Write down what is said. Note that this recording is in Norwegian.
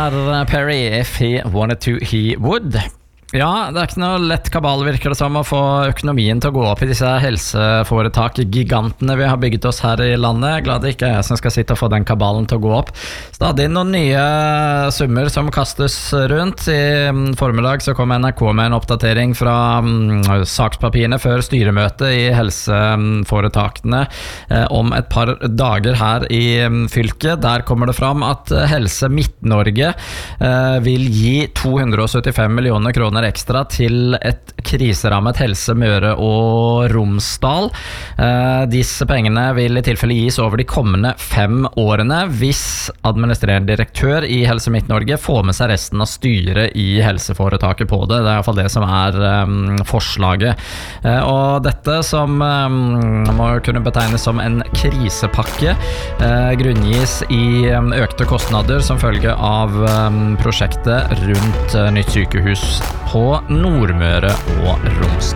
der Perry, if he wanted to, he would. Ja, det ikke noe lett kabal, virker det som, å få økonomien til å gå opp i disse helseforetak-gigantene vi har bygget oss her i landet. Glad det ikke er jeg som skal sitte og få den kabalen til å gå opp. Stadig noen nye summer som kastes rundt. I formiddag så kom NRK med en oppdatering fra sakspapirene før styremøtet i helseforetakene om et par dager her i fylket. Der kommer det fram at Helse Midt-Norge vil gi 275 millioner kroner ekstra til et kriserammet Helse Møre og Romsdal. Disse pengene vil i tilfelle gis over de kommende 5 årene hvis administrerende direktør i Helse Midt-Norge får med seg resten av styret i helseforetaket på det. Det er i hvert fall det som er forslaget. Og dette som må kunne betegnes som en krisepakke grunngis i økte kostnader som følge av prosjektet rundt nytt sykehus på Nordmøre og Romsdal.